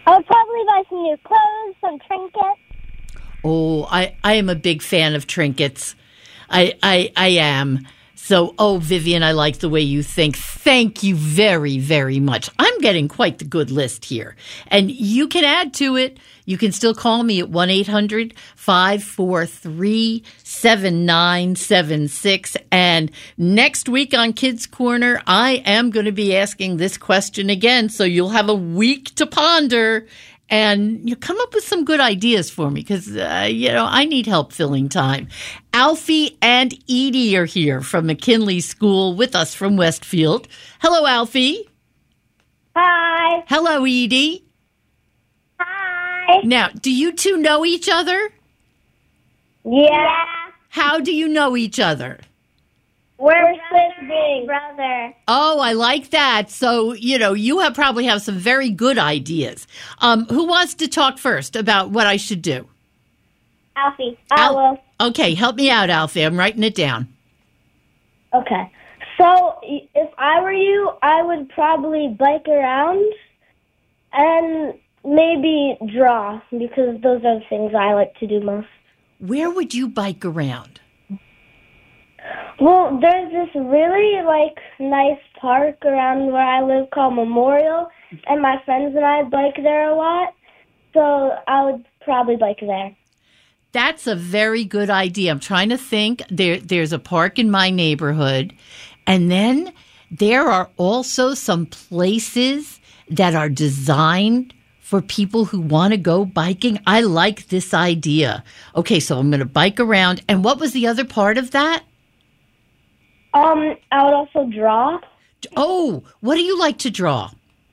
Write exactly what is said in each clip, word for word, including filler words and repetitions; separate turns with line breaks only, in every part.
I would probably buy some new clothes, some trinkets.
Oh, I, I am a big fan of trinkets. I, I, I am. So, oh, Vivian, I like the way you think. Thank you very, very much. I'm getting quite the good list here. And you can add to it. You can still call me at one eight hundred five four three seven nine seven six. And next week on Kids Corner, I am going to be asking this question again. So you'll have a week to ponder. And you come up with some good ideas for me because, uh, you know, I need help filling time. Alfie and Edie are here from McKinley School with us from Westfield. Hello, Alfie.
Hi.
Hello, Edie.
Hi.
Now, do you two know each other?
Yeah.
How do you know each other?
We're siblings. Brother.
Oh, I like that. So, you know, you have probably have some very good ideas. Um, who wants to talk first about what I should do?
Alfie. I
Al-
will.
Okay, help me out, Alfie. I'm writing it down.
Okay. So, if I were you, I would probably bike around and maybe draw because those are the things I like to do most.
Where would you bike around?
Well, there's this really, like, nice park around where I live called Memorial, and my friends and I bike there a lot, so I would probably bike there.
That's a very good idea. I'm trying to think. There, there's a park in my neighborhood, and then there are also some places that are designed for people who want to go biking. I like this idea. Okay, so I'm going to bike around. And what was the other part of that?
Um, I would also draw.
Oh, what do you like to draw?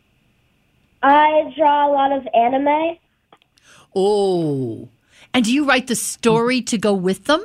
I draw a lot of anime.
Oh, and do you write the story to go with them?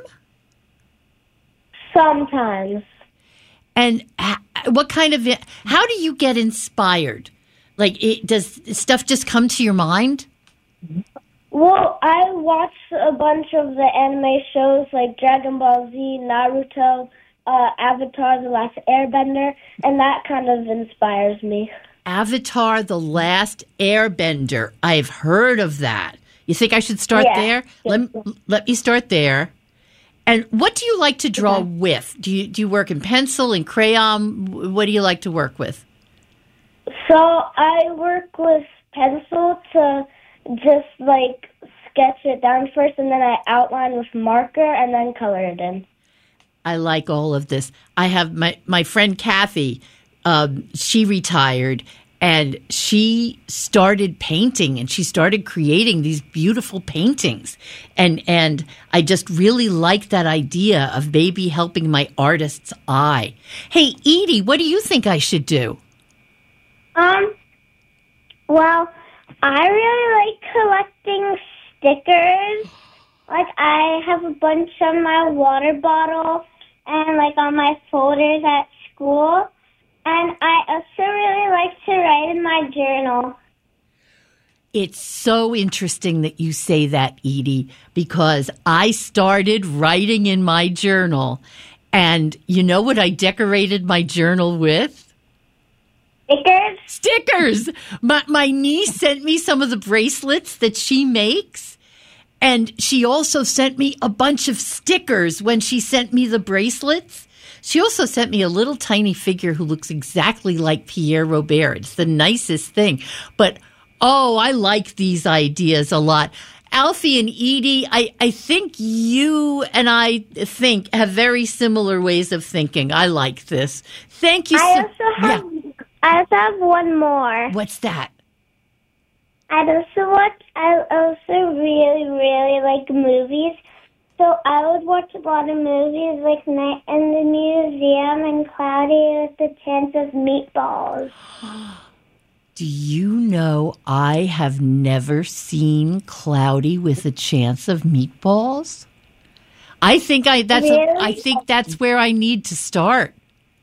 Sometimes.
And what kind of, how do you get inspired? Like, it, does stuff just come to your mind?
Well, I watch a bunch of the anime shows like Dragon Ball Z, Naruto, uh, Avatar, The Last Airbender, and that kind of inspires me.
Avatar, The Last Airbender. I've heard of that. You think I should start
yeah.
there?
Yeah.
Let, let me start there. And what do you like to draw
okay.
with? Do you do you work in pencil and crayon? What do you like to work with?
So I work with pencil to just like sketch it down first, and then I outline with marker and then color it in.
I like all of this. I have my, my friend Kathy, um, she retired, and she started painting, and she started creating these beautiful paintings. And and I just really like that idea of maybe helping my artist's eye. Hey, Edie, what do you think I should do?
Um, well, I really like collecting stickers. Like, I have a bunch on my water bottle and, like, on my folders at school. And I also really like to write in my journal.
It's so interesting that you say that, Edie, because I started writing in my journal. And you know what I decorated my journal with?
Stickers?
Stickers! My, my niece sent me some of the bracelets that she makes. And she also sent me a bunch of stickers when she sent me the bracelets. She also sent me a little tiny figure who looks exactly like Pierre Robert. It's the nicest thing. But, oh, I like these ideas a lot. Alfie and Edie, I, I think you and I think have very similar ways of thinking. I like this. Thank you so
I also have,
yeah.
I also have one more.
What's that?
I also watch, I also really, really like movies. So I would watch a lot of movies like Night in the Museum and Cloudy with a Chance of Meatballs.
Do you know I have never seen Cloudy with a Chance of Meatballs? I think I that's
really?
a, I think that's where I need to start.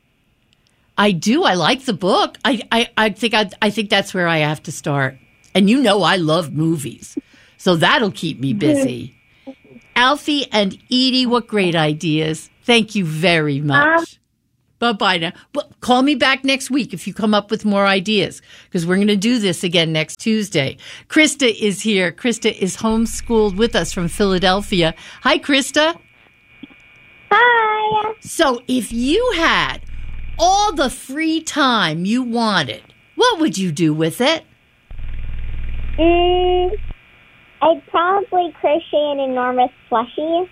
I do. I like the book. I I, I think I I think that's where I have to start. And you know I love movies, so that'll keep me busy. Alfie and Edie, what great ideas. Thank you very much. Bye-bye now. But call me back next week if you come up with more ideas, because we're going to do this again next Tuesday. Krista is here. Krista is homeschooled with us from Philadelphia. Hi, Krista.
Hi.
So if you had all the free time you wanted, what would you do with it?
Mm, I'd probably crochet an enormous plushie.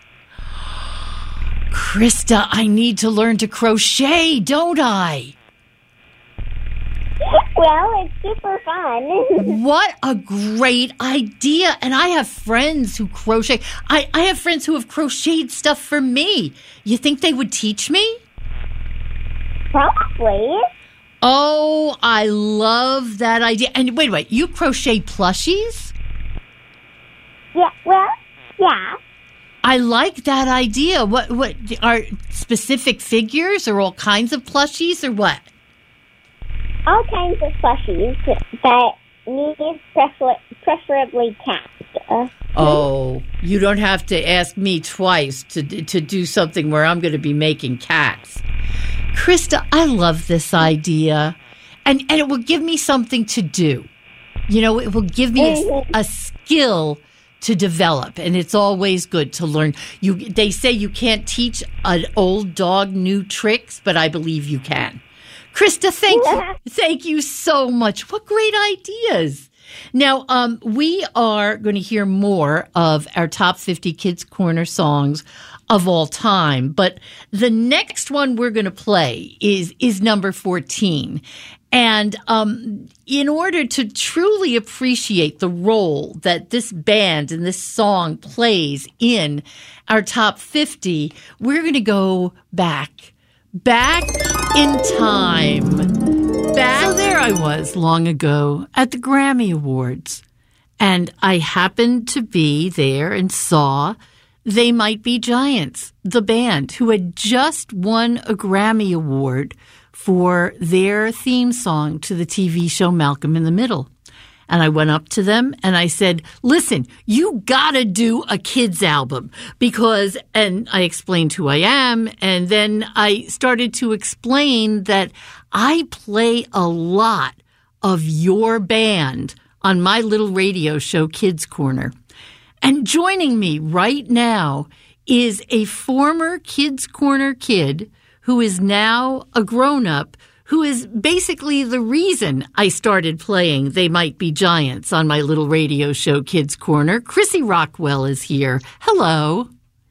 Krista, I need to learn to crochet, don't I?
Well, it's super fun.
What a great idea. And I have friends who crochet. I, I have friends who have crocheted stuff for me. You think they would teach me?
Probably.
Oh, I love that idea. And wait, wait, you crochet plushies?
Yeah, well, yeah.
I like that idea. What what are specific figures or all kinds of plushies or what?
All kinds of plushies that need prefer- preferably cats. Uh,
oh, you don't have to ask me twice to to do something where I'm going to be making cats. Krista, I love this idea. And and it will give me something to do. You know, it will give me a, a skill to develop, and it's always good to learn. You, they say you can't teach an old dog new tricks, but I believe you can. Krista, thank you, thank you so much. What great ideas! Now, um, we are going to hear more of our top fifty Kids Corner songs of all time, but the next one we're going to play is is number fourteen. And um, in order to truly appreciate the role that this band and this song plays in our top fifty, we're going to go back, back in time. Back. So there I was long ago at the Grammy Awards, and I happened to be there and saw They Might Be Giants, the band who had just won a Grammy Award for their theme song to the T V show Malcolm in the Middle. And I went up to them and I said, listen, you gotta do a kids album because, and I explained who I am. And then I started to explain that I play a lot of your band on my little radio show, Kids Corner. And joining me right now is a former Kids Corner kid who is now a grown-up, who is basically the reason I started playing They Might Be Giants on my little radio show, Kids Corner. Chrissy Rockwell is here. Hello.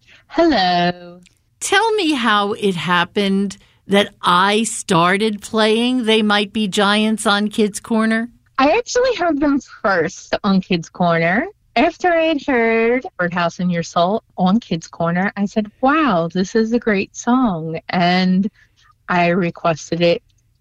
Hello.
Tell me how it happened that I started playing They Might Be Giants on Kids Corner.
I actually heard them first on Kids Corner. After I had heard Birdhouse in Your Soul on Kids Corner, I said, wow, this is a great song. And I requested it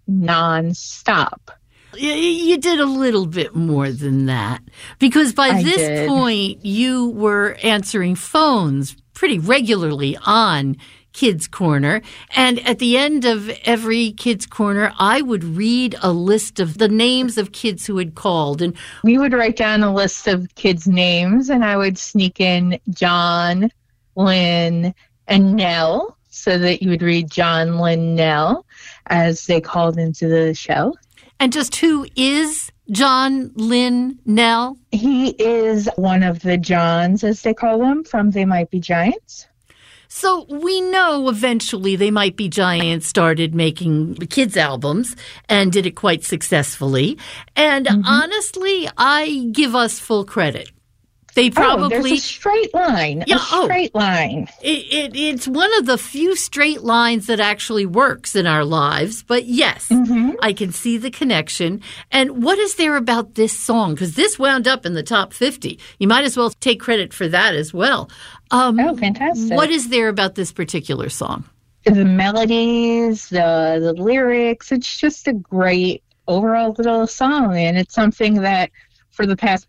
nonstop.
You did a little bit more than that. Because by
I
this
did.
point, you were answering phones pretty regularly on Kids Corner. And at the end of every Kids Corner, I would read a list of the names of kids who had called. And
We would write down a list of kids' names, and I would sneak in John, Lynn, and Nell, so that you would read John, Lynn, Nell as they called into the show.
And just who is John, Lynn, Nell?
He is one of the Johns, as they call them, from They Might Be Giants.
So we know eventually They Might Be Giants started making kids' albums and did it quite successfully. And mm-hmm. honestly, I give us full credit. They probably...
Oh, there's a straight line.
Yeah,
a straight
oh,
line.
It, it, it's one of the few straight lines that actually works in our lives. But yes, mm-hmm. I can see the connection. And what is there about this song? Because this wound up in the top fifty. You might as well take credit for that as well. Um,
oh, fantastic.
What is there about this particular song?
The melodies, the, the lyrics. It's just a great overall little song. And it's something that for the past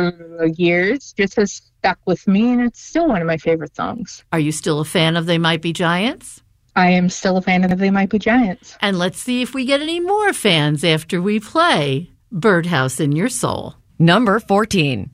years just has stuck with me, and it's still one of my favorite songs.
Are you still a fan of They Might Be Giants?
I am still a fan of They Might Be Giants.
And let's see if we get any more fans after we play Birdhouse in Your Soul.
Number fourteen.